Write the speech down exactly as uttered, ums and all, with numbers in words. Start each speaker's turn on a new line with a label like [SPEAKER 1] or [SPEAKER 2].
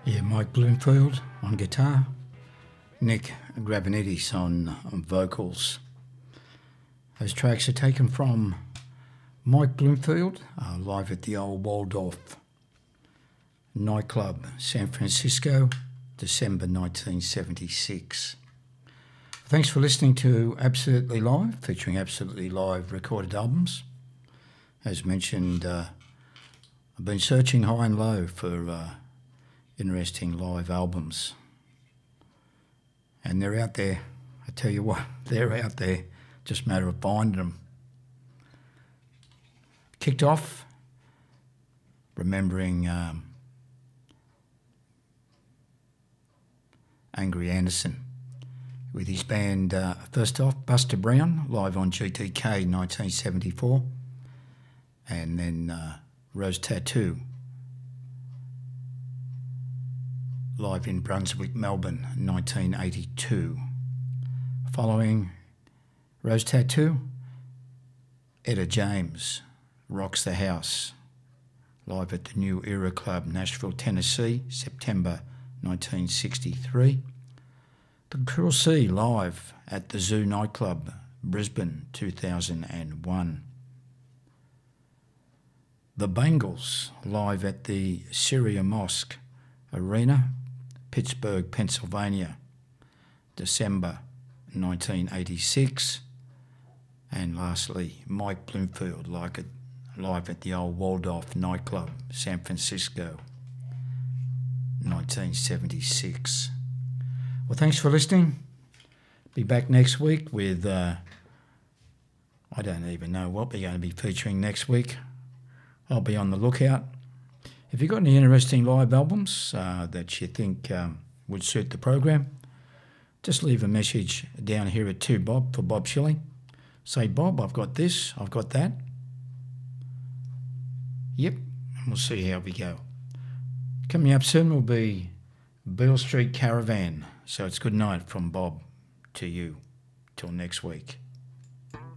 [SPEAKER 1] Yeah, Mike Bloomfield on guitar, Nick Grabanidis on, on vocals. Those tracks are taken from Mike Bloomfield, uh, live at the old Waldorf nightclub, San Francisco, December nineteen seventy-six. Thanks for listening to Absolutely Live, featuring Absolutely Live recorded albums. As mentioned, uh, I've been searching high and low for uh, interesting live albums, and they're out there. I tell you what, they're out there, just a matter of finding them. Kicked off remembering um, Angry Anderson with his band, uh, first off, Buster Brown, live on G T K nineteen seventy-four, and then uh, Rose Tattoo, live in Brunswick, Melbourne, nineteen eighty-two. Following Rose Tattoo, Etta James, Rocks the House, live at the New Era Club, Nashville, Tennessee, September nineteen sixty-three. The Cruel Sea, live at the Zoo nightclub, Brisbane, two thousand one. The Bangles, live at the Syria Mosque Arena, Pittsburgh, Pennsylvania, December nineteen eighty-six. And lastly, Mike Bloomfield, like it, live at the old Waldorf nightclub, San Francisco, nineteen seventy-six. Well, thanks for listening. Be back next week with, uh, I don't even know what we're going to be featuring next week. I'll be on the lookout. If you've got any interesting live albums uh, that you think um, would suit the program, just leave a message down here at two Bob for Bob Schilling. Say, Bob, I've got this, I've got that. Yep, and we'll see how we go. Coming up soon will be Beale Street Caravan. So it's good night from Bob to you. Till next week.